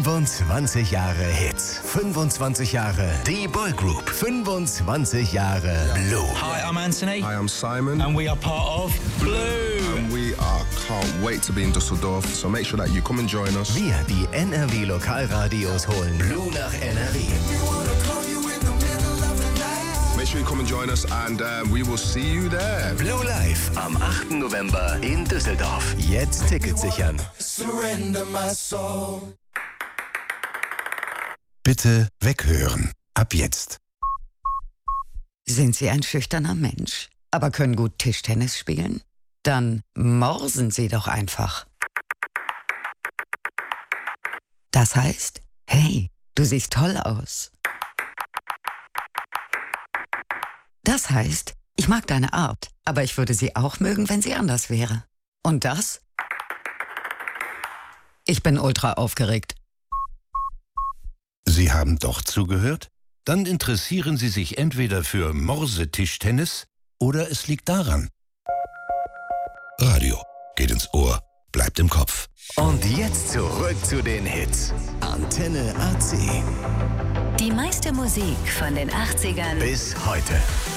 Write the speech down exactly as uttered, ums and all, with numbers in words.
fünfundzwanzig Jahre Hits. fünfundzwanzig Jahre Die Boy Group. fünfundzwanzig Jahre Blue. Hi, I'm Anthony. Hi, I'm Simon. And we are part of Blue. And we are can't wait to be in Düsseldorf. So make sure that you come and join us. Wir, die N R W-Lokalradios, holen Blue nach N R W. Make sure you come and join us and um, we will see you there. Blue Live am achten November in Düsseldorf. Jetzt Tickets sichern. Bitte weghören. Ab jetzt. Sind Sie ein schüchterner Mensch, aber können gut Tischtennis spielen? Dann morsen Sie doch einfach. Das heißt, hey, du siehst toll aus. Das heißt, ich mag deine Art, aber ich würde sie auch mögen, wenn sie anders wäre. Und das? Ich bin ultra aufgeregt. Sie haben doch zugehört? Dann interessieren Sie sich entweder für Morsetischtennis oder es liegt daran. Radio geht ins Ohr, bleibt im Kopf. Und jetzt zurück zu den Hits. Antenne A C. Die meiste Musik von den achtzigern Bis heute.